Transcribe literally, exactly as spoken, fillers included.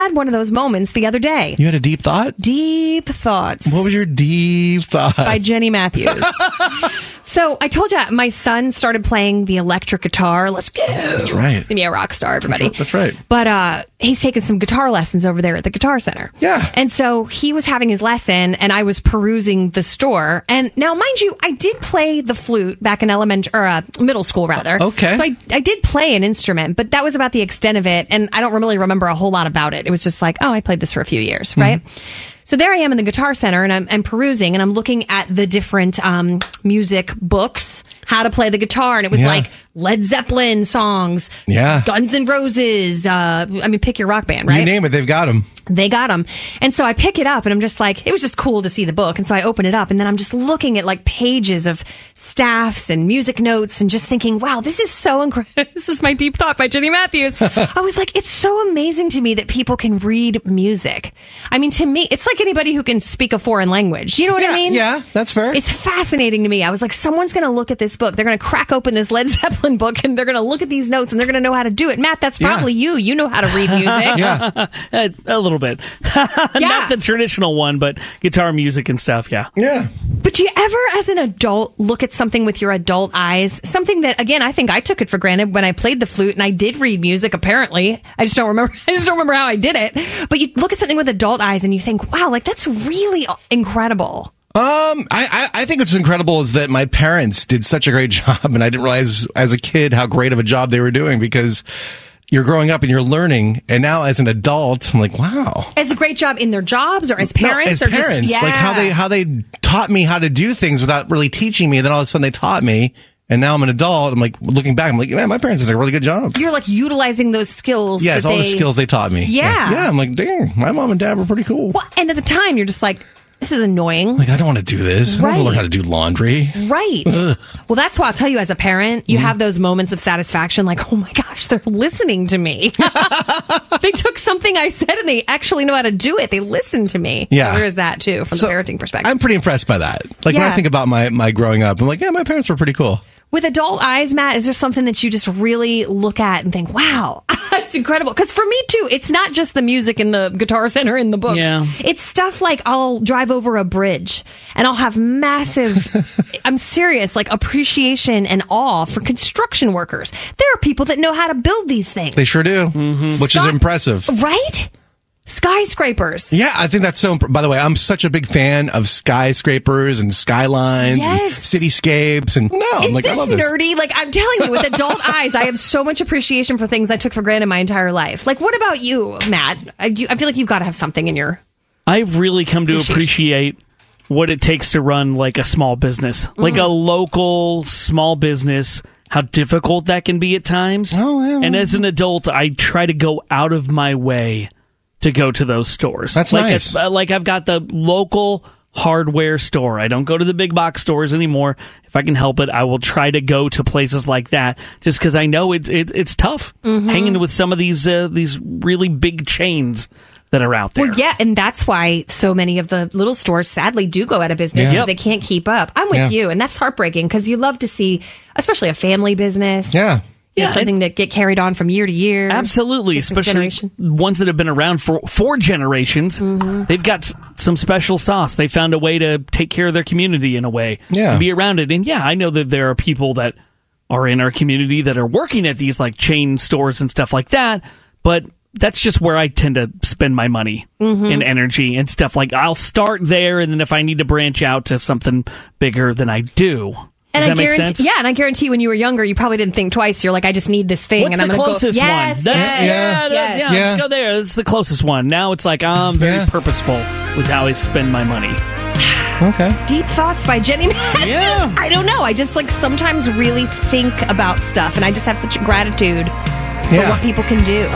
had one of those moments the other day. You had a deep thought? Deep thoughts. What was your deep thought? By Jenny Matthews. So I told you my son started playing the electric guitar. Let's go. That's right. He's gonna be a rock star, everybody. That's right. But uh, he's taking some guitar lessons over there at the Guitar Center. Yeah. And so he was having his lesson, and I was perusing the store. And now, mind you, I did play the flute back in elementary or uh, middle school, rather. Okay. So I I did play an instrument, but that was about the extent of it, and I don't really remember a whole lot about it. It was just like, oh, I played this for a few years, right? Mm-hmm. So there I am in the Guitar Center, and I'm, I'm perusing, and I'm looking at the different um, music books, how to play the guitar, and it was Yeah. like Led Zeppelin songs, Yeah. Guns N' Roses, uh, I mean, pick your rock band, right? You name it, they've got them. They got them. And so I pick it up and I'm just like, it was just cool to see the book. And so I open it up and then I'm just looking at like pages of staffs and music notes and just thinking, wow, this is so incredible. This is my deep thought by Jenny Matthews. I was like, it's so amazing to me that people can read music. I mean, to me, it's like anybody who can speak a foreign language. You know what yeah, I mean? Yeah, that's fair. It's fascinating to me. I was like, someone's going to look at this book. They're going to crack open this Led Zeppelin book and they're going to look at these notes and they're going to know how to do it. Matt, that's probably Yeah. you. You know how to read music. yeah. a, a little bit. Yeah. Not the traditional one, but guitar music and stuff, yeah. Yeah. But do you ever, as an adult, look at something with your adult eyes? Something that, again, I think I took it for granted when I played the flute and I did read music, apparently. I just don't remember. I just don't remember how I did it. But you look at something with adult eyes and you think, wow, like that's really incredible. Um, I, I, I think what's incredible is that my parents did such a great job, and I didn't realize as a kid how great of a job they were doing, because you're growing up and you're learning, and now as an adult, I'm like, wow. As a great job in their jobs or as parents? No, as or parents. Just, yeah. Like how they how they taught me how to do things without really teaching me, and then all of a sudden they taught me, and now I'm an adult. I'm like, looking back, I'm like, man, my parents did a really good job. You're like utilizing those skills. Yes, that all they, the skills they taught me. Yeah. Yes. Yeah, I'm like, dang, my mom and dad were pretty cool. Well, and at the time, you're just like, this is annoying. Like, I don't want to do this. I don't want Right. to learn how to do laundry. Right. Well, that's why I'll tell you, as a parent, you mm. have those moments of satisfaction like, oh my gosh, they're listening to me. They took something I said and they actually know how to do it. They listened to me. Yeah. So there is that too, from so, the parenting perspective. I'm pretty impressed by that. Like, yeah. when I think about my, my growing up, I'm like, yeah, my parents were pretty cool. With adult eyes, Matt, is there something that you just really look at and think, wow, that's incredible? Because for me, too, it's not just the music in the Guitar Center in the books. Yeah. It's stuff like I'll drive over a bridge and I'll have massive, I'm serious, like appreciation and awe for construction workers. There are people that know how to build these things. They sure do, mm-hmm. which Sky- is impressive. Right? Skyscrapers. Yeah, I think that's so. Imp- By the way, I'm such a big fan of skyscrapers and skylines Yes. and cityscapes. And no, I'm Is like, this I love this. nerdy? Like, I'm telling you, with adult eyes, I have so much appreciation for things I took for granted my entire life. Like, what about you, Matt? I, do, I feel like you've got to have something in your... I've really come to appreciate what it takes to run like a small business, mm. like a local small business, how difficult that can be at times. Oh, yeah, and as an adult, I try to go out of my way to go to those stores. That's like nice. A, like I've got the local hardware store. I don't go to the big box stores anymore. If I can help it, I will try to go to places like that, just because I know it's it, it's tough mm-hmm. hanging with some of these uh, these really big chains that are out there. Well, yeah, and that's why so many of the little stores sadly do go out of business because Yeah. they can't keep up. I'm with Yeah. you, and that's heartbreaking because you love to see, especially a family business. Yeah. You know, Yeah, something that get carried on from year to year. Absolutely, especially generation. ones that have been around for four generations. Mm-hmm. They've got s- some special sauce. They found a way to take care of their community in a way, Yeah. and be around it. And yeah, I know that there are people that are in our community that are working at these like chain stores and stuff like that, but that's just where I tend to spend my money Mm-hmm. and energy and stuff. Like, I'll start there, and then if I need to branch out to something bigger, then I do. And Does I that make guarantee, sense? yeah, and I guarantee when you were younger, you probably didn't think twice. You're like, I just need this thing, What's and I'm the going to go. closest Yes, one? That's, yes, yeah, Yeah. yeah, yes. yeah, Yeah. let's go there. It's the closest one. Now it's like I'm very Yeah. purposeful with how I spend my money. Okay. Deep thoughts by Jenny Matthews. Yeah. I don't know. I just like sometimes really think about stuff, and I just have such gratitude for Yeah. what people can do.